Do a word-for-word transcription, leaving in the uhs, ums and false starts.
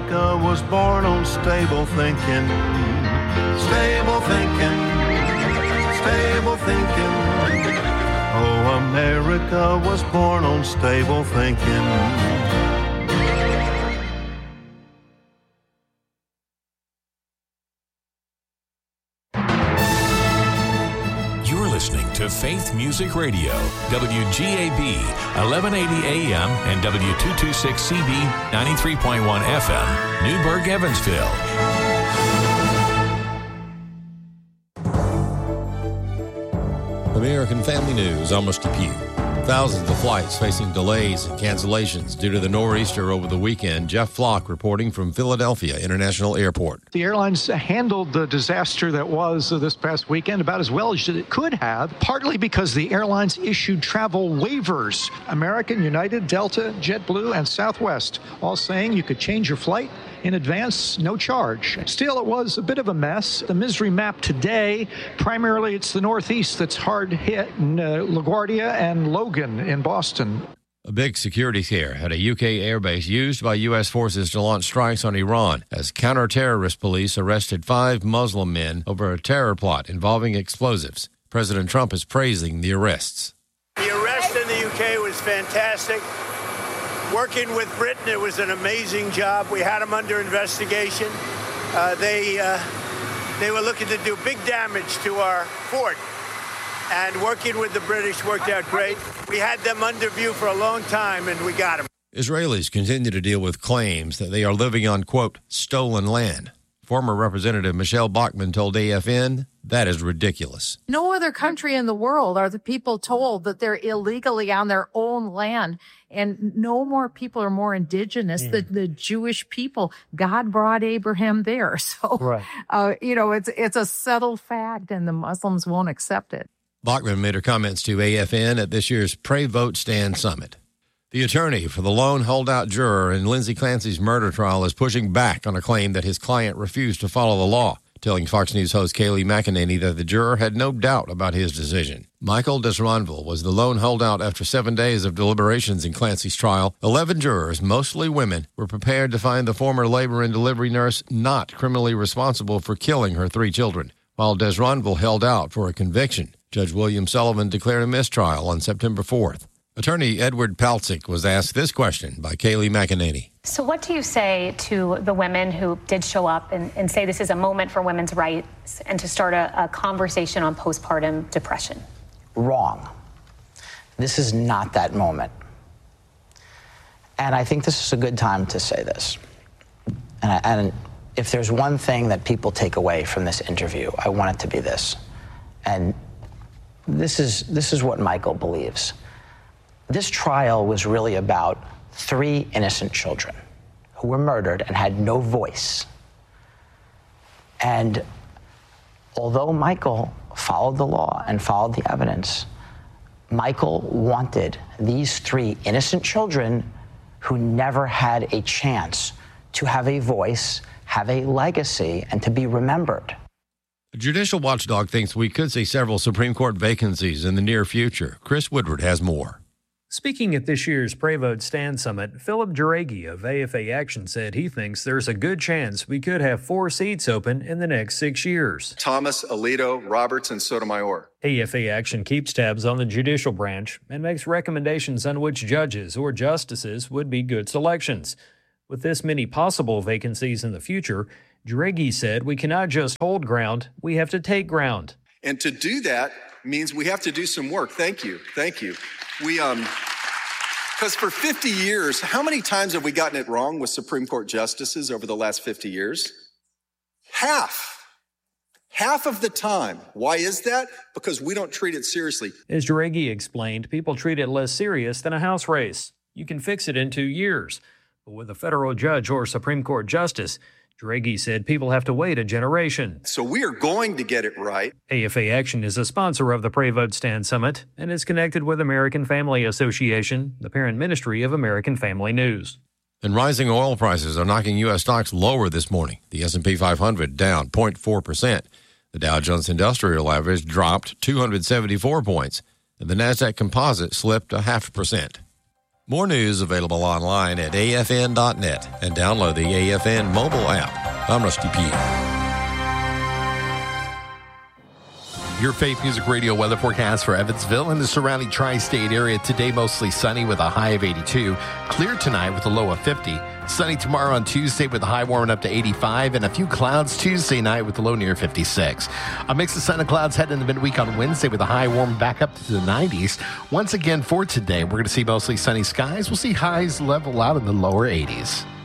America was born on stable thinking. Stable thinking. Stable thinking. Oh, America was born on stable thinking. Listening to Faith Music Radio, W G A B, eleven eighty A M and W two twenty-six C B, ninety-three point one F M, Newburgh, Evansville. American Family News, Almost Depew. Thousands of flights facing delays and cancellations due to the nor'easter over the weekend. Jeff Flock reporting from Philadelphia International Airport. The airlines handled the disaster that was this past weekend about as well as it could have, partly because the airlines issued travel waivers. American, United, Delta, JetBlue, and Southwest all saying you could change your flight in advance, no charge. Still, it was a bit of a mess. The misery map today, primarily it's the Northeast that's hard hit, in uh, LaGuardia and Logan in Boston. A big security scare at a U K airbase used by U S forces to launch strikes on Iran as counter-terrorist police arrested five Muslim men over a terror plot involving explosives. President Trump is praising the arrests. The arrest in the U K was fantastic. Working with Britain, it was an amazing job. We had them under investigation. Uh, they uh, they were looking to do big damage to our fort. And working with the British worked out great. We had them under view for a long time, and we got them. Israelis continue to deal with claims that they are living on, quote, stolen land. Former Representative Michelle Bachmann told A F N, that is ridiculous. No other country in the world are the people told that they're illegally on their own land. And no more people are more indigenous than the Jewish people. God brought Abraham there. So, right. uh, you know, it's it's a settled fact, and the Muslims won't accept it. Bachmann made her comments to A F N at this year's Pray Vote Stand Summit. The attorney for the lone holdout juror in Lindsay Clancy's murder trial is pushing back on a claim that his client refused to follow the law, telling Fox News host Kayleigh McEnany that the juror had no doubt about his decision. Michael Desronville was the lone holdout after seven days of deliberations in Clancy's trial. Eleven jurors, mostly women, were prepared to find the former labor and delivery nurse not criminally responsible for killing her three children, while Desronville held out for a conviction. Judge William Sullivan declared a mistrial on September fourth. Attorney Edward Palcic was asked this question by Kayleigh McEnany. So what do you say to the women who did show up and, and say this is a moment for women's rights and to start a, a conversation on postpartum depression? Wrong. This is not that moment. And I think this is a good time to say this. And, I, and if there's one thing that people take away from this interview, I want it to be this. And this is this is what Michael believes. This trial was really about three innocent children who were murdered and had no voice. And although Michael followed the law and followed the evidence, Michael wanted these three innocent children who never had a chance to have a voice, have a legacy, and to be remembered. A judicial watchdog thinks we could see several Supreme Court vacancies in the near future. Chris Woodward has more. Speaking at this year's Pray Vote Stand Summit, Philip Juregi of A F A Action said he thinks there's a good chance we could have four seats open in the next six years. Thomas, Alito, Roberts, and Sotomayor. A F A Action keeps tabs on the judicial branch and makes recommendations on which judges or justices would be good selections. With this many possible vacancies in the future, Juregi said we cannot just hold ground, we have to take ground. And to do that means we have to do some work. Thank you. Thank you. We, um, because for fifty years, how many times have we gotten it wrong with Supreme Court justices over the last fifty years? Half. Half of the time. Why is that? Because we don't treat it seriously. As Juregi explained, people treat it less serious than a House race. You can fix it in two years. But with a federal judge or Supreme Court justice, Juregi said people have to wait a generation. So we are going to get it right. A F A Action is a sponsor of the Pray Vote Stand Summit and is connected with American Family Association, the parent ministry of American Family News. And rising oil prices are knocking U S stocks lower this morning. The S and P five hundred down zero point four percent. The Dow Jones Industrial Average dropped two hundred seventy-four points, and the NASDAQ Composite slipped a half percent. More news available online at A F N dot net and download the A F N mobile app. I'm Rusty P. Your Faith Music Radio weather forecast for Evansville and the surrounding tri-state area. Today, mostly sunny with a high of eighty-two. Clear tonight with a low of fifty. Sunny tomorrow on Tuesday with a high warming up to eighty-five. And a few clouds Tuesday night with a low near fifty-six. A mix of sun and clouds heading into midweek on Wednesday with a high warming back up to the nineties. Once again for today, we're going to see mostly sunny skies. We'll see highs level out in the lower eighties.